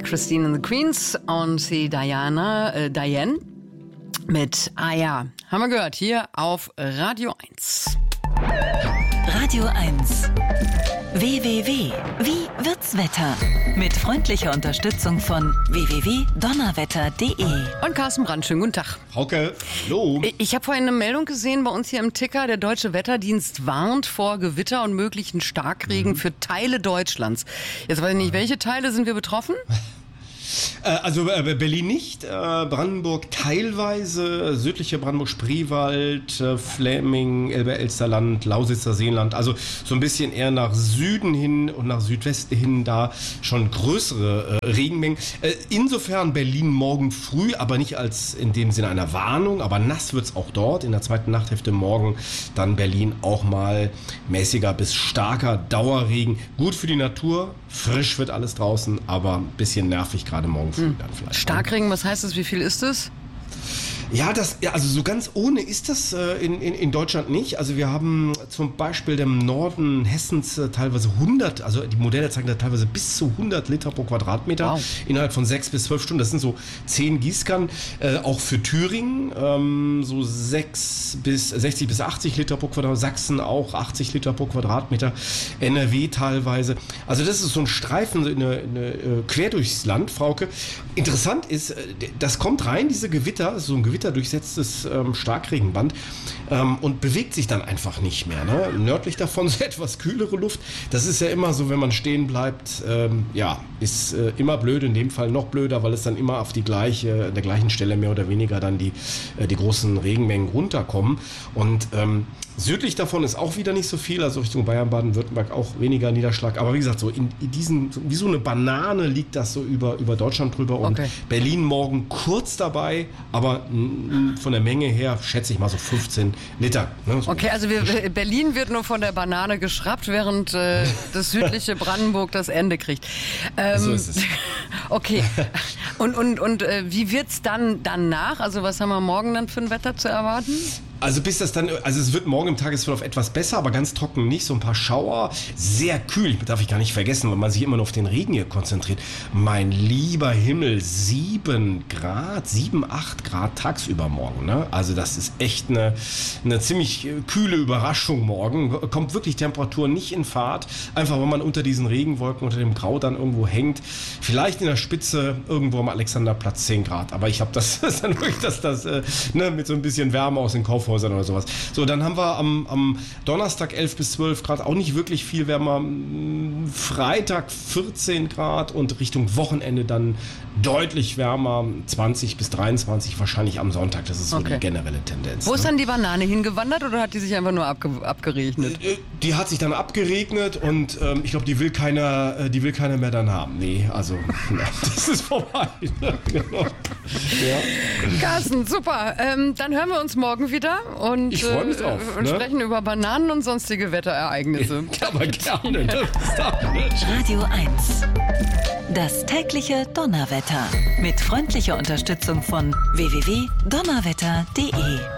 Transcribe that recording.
Christine and the Queens und die Diane mit ja, haben wir gehört, hier auf Radio 1. Radio 1. WWW. Wie wird's Wetter? Mit freundlicher Unterstützung von www.donnerwetter.de. Und Carsten Brandt, schönen guten Tag. Hauke, hallo. Ich habe vorhin eine Meldung gesehen bei uns hier im Ticker. Der Deutsche Wetterdienst warnt vor Gewitter und möglichen Starkregen für Teile Deutschlands. Jetzt weiß ich nicht, welche Teile sind wir betroffen? Also Berlin nicht, Brandenburg teilweise, südliche Brandenburg, Spreewald, Fläming, Elbe-Elsterland, Lausitzer Seenland, also so ein bisschen eher nach Süden hin und nach Südwesten hin da schon größere Regenmengen. Insofern Berlin morgen früh, aber nicht als in dem Sinne einer Warnung, aber nass wird's auch dort. In der zweiten Nachthälfte morgen dann Berlin auch mal mäßiger bis starker Dauerregen. Gut für die Natur, frisch wird alles draußen, aber ein bisschen nervig gerade morgen früh dann vielleicht. Starkregen, was heißt das? Wie viel ist es? Ja, also so ganz ohne ist das in Deutschland nicht. Also wir haben zum Beispiel im Norden Hessens teilweise 100, also die Modelle zeigen da teilweise bis zu 100 Liter pro Quadratmeter innerhalb von 6 bis 12 Stunden. Das sind so 10 Gießkannen. Auch für Thüringen so 60 bis 80 Liter pro Quadratmeter. Sachsen auch 80 Liter pro Quadratmeter. NRW teilweise. Also das ist so ein Streifen quer durchs Land, Frauke. Interessant ist, das kommt rein, diese Gewitter, so ein gewitterdurchsetztes Starkregenband und bewegt sich dann einfach nicht mehr. Ne? Nördlich davon so etwas kühlere Luft. Das ist ja immer so, wenn man stehen bleibt, ist immer blöd, in dem Fall noch blöder, weil es dann immer auf der gleichen Stelle mehr oder weniger dann die großen Regenmengen runterkommen. Und südlich davon ist auch wieder nicht so viel, also Richtung Bayern, Baden-Württemberg auch weniger Niederschlag. Aber wie gesagt, so in diesen, wie so eine Banane liegt das so über Deutschland drüber. Und Berlin morgen kurz dabei, aber von der Menge her schätze ich mal so 15 Liter. Ne, so. Okay, also Berlin wird nur von der Banane geschraubt, während das südliche Brandenburg das Ende kriegt. So ist es. Okay. Und wie wird's dann danach? Also was haben wir morgen dann für ein Wetter zu erwarten? Also es wird morgen im Tagesverlauf etwas besser, aber ganz trocken nicht. So ein paar Schauer, sehr kühl, darf ich gar nicht vergessen, weil man sich immer nur auf den Regen hier konzentriert. Mein lieber Himmel, 7, 8 Grad tagsüber morgen. Ne? Also das ist echt eine ziemlich kühle Überraschung morgen. Kommt wirklich Temperatur nicht in Fahrt, einfach weil man unter diesen Regenwolken, unter dem Grau dann irgendwo hängt. Vielleicht in der Spitze irgendwo am Alexanderplatz 10 Grad. Aber ich habe das ist dann wirklich das mit so ein bisschen Wärme aus den Kaufhäusern oder sowas. So, dann haben wir am Donnerstag 11 bis 12 Grad, auch nicht wirklich viel wärmer. Freitag 14 Grad und Richtung Wochenende dann deutlich wärmer, 20 bis 23, wahrscheinlich am Sonntag. Das ist so die generelle Tendenz. Wo ist dann die Banane hingewandert oder hat die sich einfach nur abgeregnet? Die hat sich dann abgeregnet und ich glaube, die will keiner mehr dann haben. Nee, also das ist vorbei. Genau. Ja. Carsten, super. Dann hören wir uns morgen wieder und, ich freue mich drauf, und sprechen über Bananen und sonstige Wetterereignisse. Aber gerne. Radio 1. Das tägliche Donnerwetter. Mit freundlicher Unterstützung von www.donnerwetter.de.